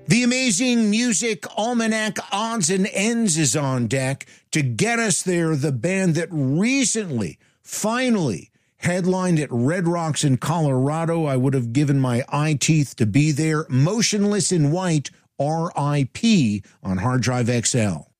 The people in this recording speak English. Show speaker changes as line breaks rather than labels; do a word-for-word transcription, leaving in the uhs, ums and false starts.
The amazing Music Almanac Odds and Ends is on deck. To get us there, the band that recently, finally, headlined at Red Rocks in Colorado. I would have given my eye teeth to be there. Motionless in White, R I P on Hard Drive X L.